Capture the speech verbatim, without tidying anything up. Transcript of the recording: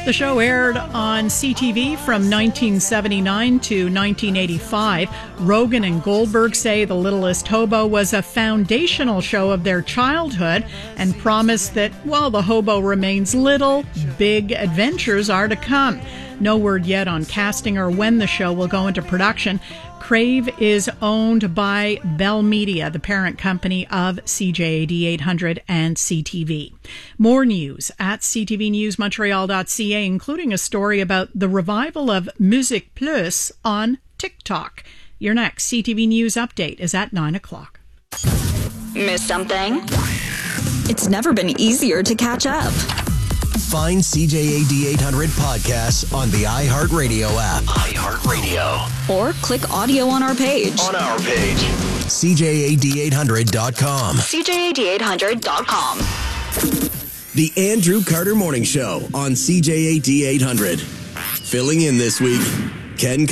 The show aired on C T V from nineteen seventy-nine to nineteen eighty-five. Rogan and Goldberg say The Littlest Hobo was a foundational show of their childhood and promise that while the hobo remains little, big adventures are to come. No word yet on casting or when the show will go into production. Crave is owned by Bell Media, the parent company of C J A D eight hundred and C T V. More news at c t v news montreal dot c a, including a story about the revival of Musique Plus on TikTok. Your next C T V News update is at nine o'clock. Miss something? It's never been easier to catch up. Find C J A D eight hundred podcasts on the iHeartRadio app. iHeartRadio. Or click audio on our page. On our page. C J A D eight hundred dot com. C J A D eight hundred dot com. The Andrew Carter Morning Show on C J A D eight hundred. Filling in this week, Ken